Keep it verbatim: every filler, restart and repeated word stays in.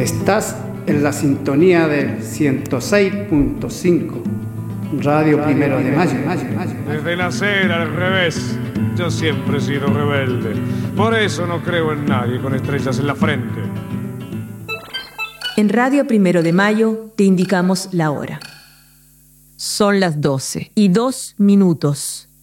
Estás en la sintonía del ciento seis punto cinco, Radio Primero de Mayo. Desde nacer al revés, yo siempre he sido rebelde. Por eso no creo en nadie con estrellas en la frente. En Radio Primero de Mayo te indicamos la hora. Son las doce y dos minutos.